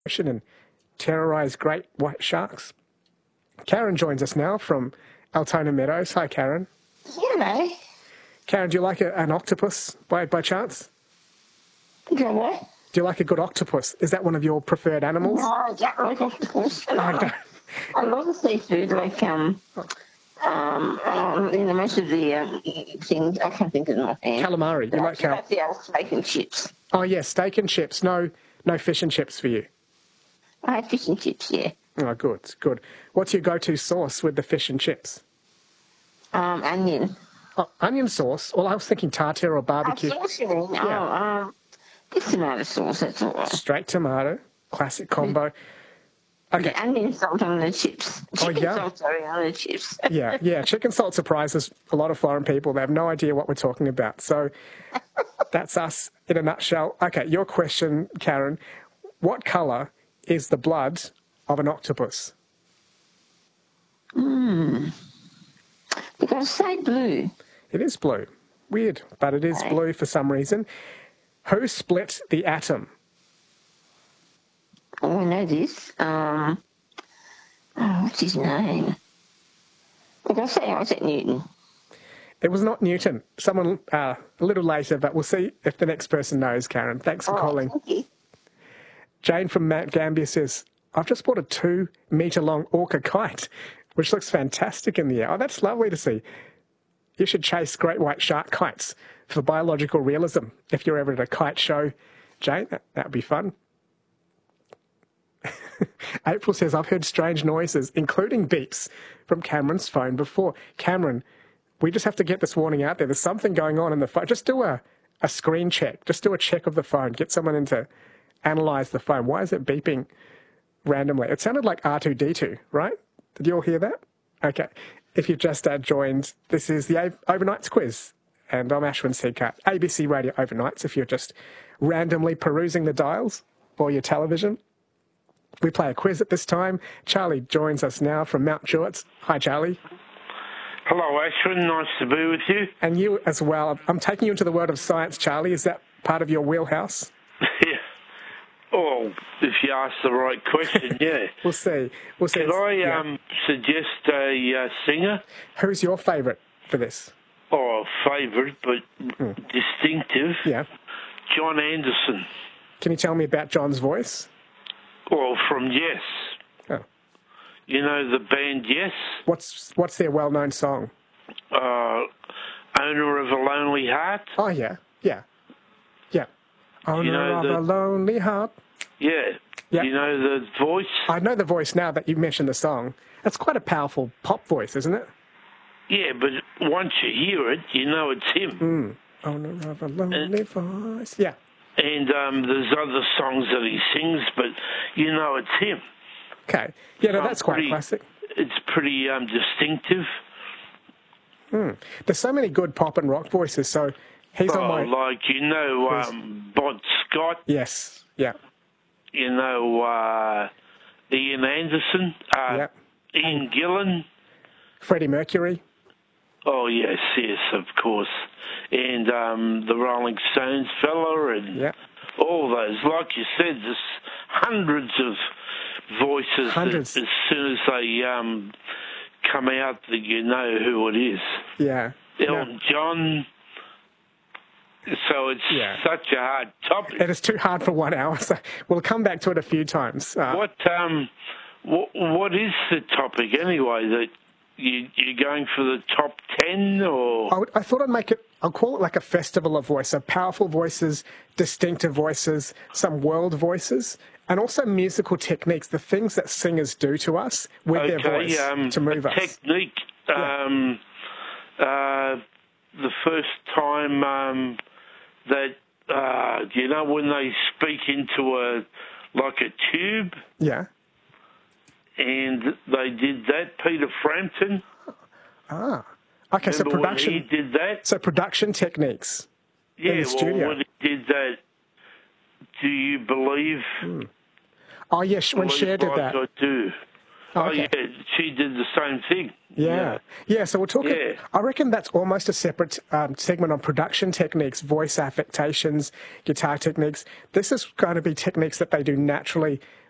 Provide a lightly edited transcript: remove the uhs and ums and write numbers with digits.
ocean and terrorise great white sharks. Karen joins us now from Altona Meadows. Hi, Karen. Hello. Karen, do you like an octopus by chance? Do you what? Do you like a good octopus? Is that one of your preferred animals? No, I don't like octopus. I don't. I love seafood, like, most of the things, I can't think of them offhand. Calamari. You like That's the old steak and chips. Oh, yes, steak and chips. No fish and chips for you. I have fish and chips, yeah. Oh, good, good. What's your go-to sauce with the fish and chips? Onion. Oh, onion sauce? Well, I was thinking tartare or barbecue. Sauce, you mean? Yeah. It's tomato sauce, that's all right. Straight tomato. Classic combo. Okay. The onion salt on the chips. Chicken salt, sorry, on the chips. Yeah. Chicken salt surprises a lot of foreign people. They have no idea what we're talking about. So that's us in a nutshell. Okay, your question, Karen. What colour is the blood of an octopus? Because say blue. It is blue. Weird, but it is blue for some reason. Who split the atom? Oh, I know this. What's his name? Because say Isaac Newton. It was not Newton. Someone a little later, but we'll see if the next person knows, Karen. Thanks for calling. Thank you. Jane from Mount Gambier says, I've just bought a 2-metre-long orca kite, which looks fantastic in the air. Oh, that's lovely to see. You should chase great white shark kites for biological realism. If you're ever at a kite show, Jane, that would be fun. April says, I've heard strange noises, including beeps, from Cameron's phone before. Cameron, we just have to get this warning out there. There's something going on in the phone. Just do a screen check. Just do a check of the phone. Get someone in to analyse the phone. Why is it beeping randomly? It sounded like R2-D2, right? Did you all hear that? Okay. If you've just joined, this is the Overnights quiz. And I'm Ashwin Seacat, ABC Radio Overnights, if you're just randomly perusing the dials or your television. We play a quiz at this time. Charlie joins us now from Mount Druitt. Hi, Charlie. Hello, Ashwin. Nice to be with you. And you as well. I'm taking you into the world of science, Charlie. Is that part of your wheelhouse? Yeah. Oh, if you ask the right question, yeah. We'll see. Could I suggest a singer? Who's your favourite for this? Oh, favourite, but distinctive. Yeah. John Anderson. Can you tell me about John's voice? Well, from Yes. Oh. You know the band Yes? What's their well-known song? Owner of a Lonely Heart. Oh, yeah. Owner of a Lonely Heart. Yeah. You know the voice? I know the voice now that you mentioned the song. That's quite a powerful pop voice, isn't it? Yeah, but once you hear it, you know it's him. Owner of a lonely voice. Yeah. And there's other songs that he sings, but you know it's him. Okay. Yeah, no, that's quite classic. It's pretty distinctive. There's so many good pop and rock voices, so he's on my... like, Bon Scott. Yes, yeah. Ian Anderson. Ian Gillan. Freddie Mercury. Oh, yes, of course. And the Rolling Stones fella and all those. Like you said, there's hundreds of voices that as soon as they come out that you know who it is. Yeah. Elton John. So it's such a hard topic. It is too hard for 1 hour, so we'll come back to it a few times. What is the topic anyway that you're going for the top 10 or? I thought I'll call it like a festival of voice, so powerful voices, distinctive voices, some world voices, and also musical techniques, the things that singers do to us with their voice to move us. Technique, the first time that, when they speak into a tube. Yeah. And they did that, Peter Frampton. Ah. Okay, so production. When he did that? So production techniques in the studio. When he did that, do you believe? Oh, yes, when Cher did that. I do. Oh, okay. Yeah, she did the same thing. Yeah, so we're talking, I reckon that's almost a separate segment on production techniques, voice affectations, guitar techniques. This is going to be techniques that they do naturally